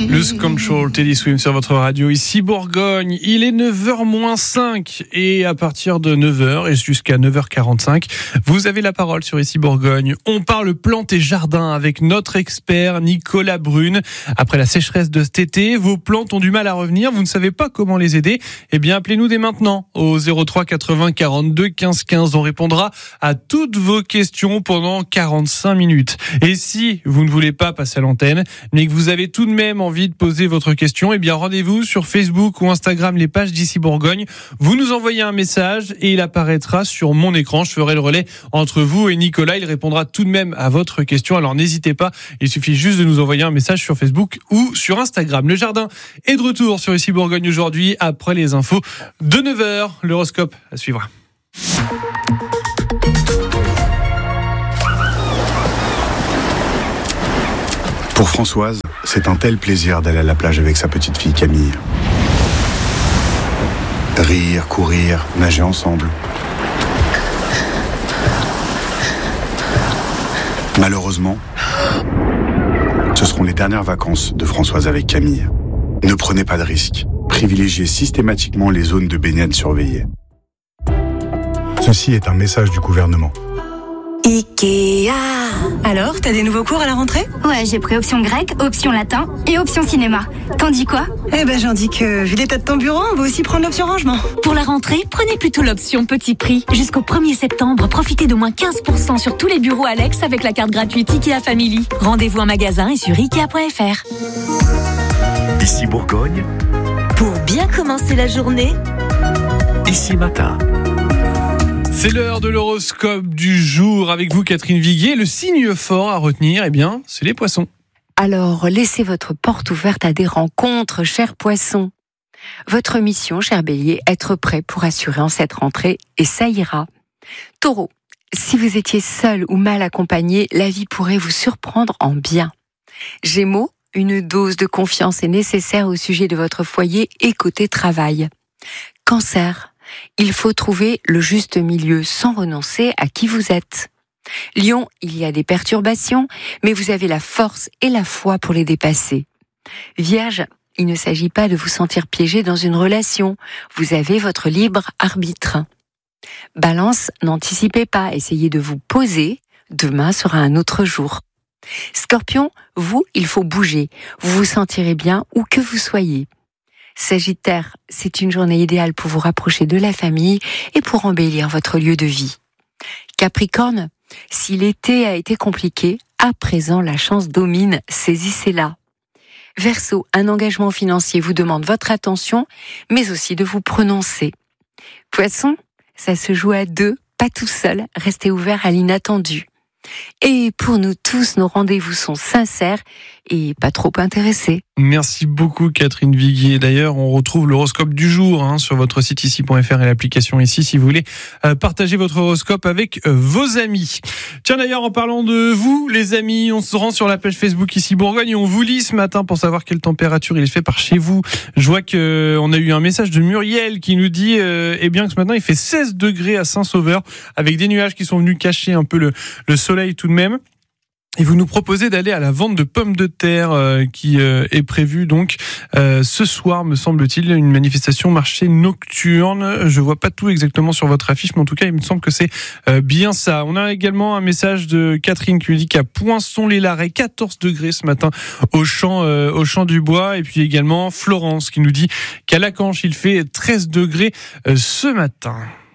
Lose Control, Teddy Swims sur votre radio. Ici Bourgogne, il est 9h-5 et à partir de 9h et jusqu'à 9h45, vous avez la parole sur Ici Bourgogne. On parle plantes et jardins avec notre expert Nicolas Brune. Après la sécheresse de cet été, vos plantes ont du mal à revenir, vous ne savez pas comment les aider. Eh bien, appelez-nous dès maintenant au 03 80 42 15 15. On répondra à toutes vos questions pendant 45 minutes. Et si vous ne voulez pas passer à l'antenne, mais que vous avez tout de même envie de poser votre question, eh bien rendez-vous sur Facebook ou Instagram, les pages d'Ici Bourgogne. Vous nous envoyez un message et il apparaîtra sur mon écran. Je ferai le relais entre vous et Nicolas. Il répondra tout de même à votre question. Alors n'hésitez pas, il suffit juste de nous envoyer un message sur Facebook ou sur Instagram. Le jardin est de retour sur Ici Bourgogne aujourd'hui après les infos de 9h. L'horoscope à suivre. Pour Françoise, c'est un tel plaisir d'aller à la plage avec sa petite fille Camille. Rire, courir, nager ensemble. Malheureusement, ce seront les dernières vacances de Françoise avec Camille. Ne prenez pas de risques. Privilégiez systématiquement les zones de baignade surveillées. Ceci est un message du gouvernement. Ikea. Alors, t'as des nouveaux cours à la rentrée ? Ouais, j'ai pris option grec, option latin et option cinéma. T'en dis quoi ? Eh ben, j'en dis que, vu l'état de ton bureau, on va aussi prendre l'option rangement. Pour la rentrée, prenez plutôt l'option petit prix. Jusqu'au 1er septembre, profitez d'au moins 15% sur tous les bureaux Alex avec la carte gratuite Ikea Family. Rendez-vous en magasin et sur Ikea.fr. Ici Bourgogne, Pour bien commencer la journée, Ici Matin. C'est l'heure de l'horoscope du jour avec vous Catherine Viguier. Le signe fort à retenir, eh bien, c'est les poissons. Alors, laissez votre porte ouverte à des rencontres, chers poissons. Votre mission, cher bélier, être prêt pour assurer en cette rentrée, et ça ira. Taureau, si vous étiez seul ou mal accompagné, la vie pourrait vous surprendre en bien. Gémeaux, une dose de confiance est nécessaire au sujet de votre foyer et côté travail. Cancer, il faut trouver le juste milieu sans renoncer à qui vous êtes. Lion, il y a des perturbations, mais vous avez la force et la foi pour les dépasser. Vierge, il ne s'agit pas de vous sentir piégé dans une relation. Vous avez votre libre arbitre. Balance, n'anticipez pas, essayez de vous poser. Demain sera un autre jour. Scorpion, vous, il faut bouger. Vous vous sentirez bien où que vous soyez. Sagittaire, c'est une journée idéale pour vous rapprocher de la famille et pour embellir votre lieu de vie. Capricorne, si l'été a été compliqué, à présent la chance domine, saisissez-la. Verseau, un engagement financier vous demande votre attention, mais aussi de vous prononcer. Poisson, ça se joue à deux, pas tout seul, restez ouvert à l'inattendu. Et pour nous tous, nos rendez-vous sont sincères et pas trop intéressés. Merci beaucoup Catherine Viguier. D'ailleurs, on retrouve l'horoscope du jour sur votre site ici.fr et l'application ici si vous voulez partager votre horoscope avec vos amis. Tiens d'ailleurs, en parlant de vous, les amis, on se rend sur la page Facebook Ici Bourgogne et on vous lit ce matin pour savoir quelle température il fait par chez vous. Je vois qu'on a eu un message de Muriel qui nous dit eh bien que ce matin il fait 16 degrés à Saint-Sauveur avec des nuages qui sont venus cacher un peu le soleil tout de même. Et vous nous proposez d'aller à la vente de pommes de terre qui est prévue donc ce soir, me semble-t-il, une manifestation marché nocturne. Je vois pas tout exactement sur votre affiche, mais en tout cas, il me semble que c'est bien ça. On a également un message de Catherine qui nous dit qu'à Poinçon-les-Larrets, 14 degrés ce matin au champ du Bois. Et puis également Florence qui nous dit qu'à Lacanche, il fait 13 degrés ce matin.